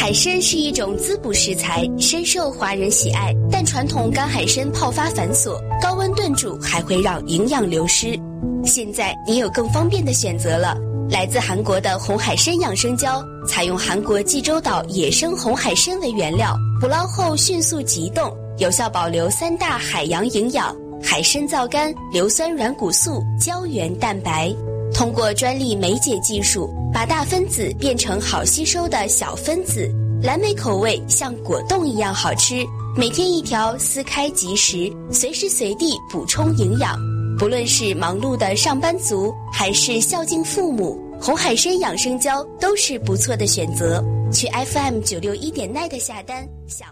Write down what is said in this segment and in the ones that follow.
海参是一种滋补食材，深受华人喜爱，但传统干海参泡发繁琐，高温炖煮还会让营养流失。现在你有更方便的选择了，来自韩国的红海参养生胶，采用韩国济州岛野生红海参为原料，捕捞后迅速急冻，有效保留3大海洋营养：海参皂苷、硫酸软骨素、胶原蛋白。通过专利酶解技术，把大分子变成好吸收的小分子，蓝莓口味像果冻一样好吃，每天一条，撕开即食，随时随地补充营养。不论是忙碌的上班族，还是孝敬父母，红海参养生胶都是不错的选择。去 FM961.net 下单，享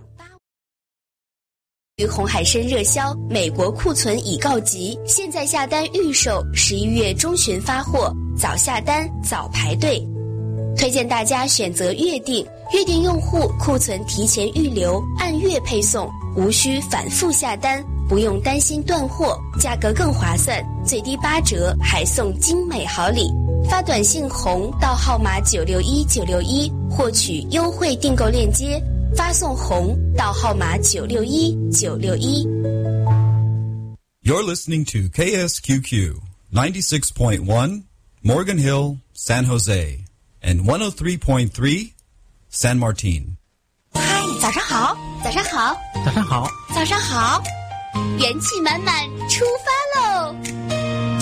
于红海参热销，美国库存已告急，现在下单预售，11月中旬发货，早下单早排队。推荐大家选择月订，月订用户库存提前预留，按月配送，无需反复下单，不用担心断货，价格更划算，最低8折，还送精美好礼。发短信红到号码961961获取优惠订购链接，发送红到号码961961。 You're listening to KSQQ 96.1 Morgan Hill, San Jose, and 103.3 San Martin. 嗨，早上好，早上好， 早上好， 早上好，元气满满出发